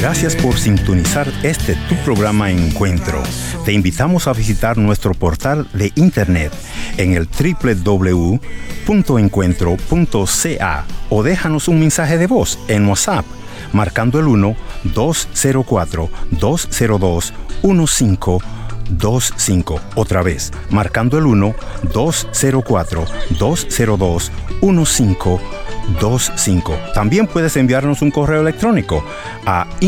Gracias por sintonizar tu programa Encuentro. Te invitamos a visitar nuestro portal de internet en el www.encuentro.ca o déjanos un mensaje de voz en WhatsApp marcando el 1-204-202-1525. Otra vez, marcando el 1-204-202-1525. También puedes enviarnos un correo electrónico a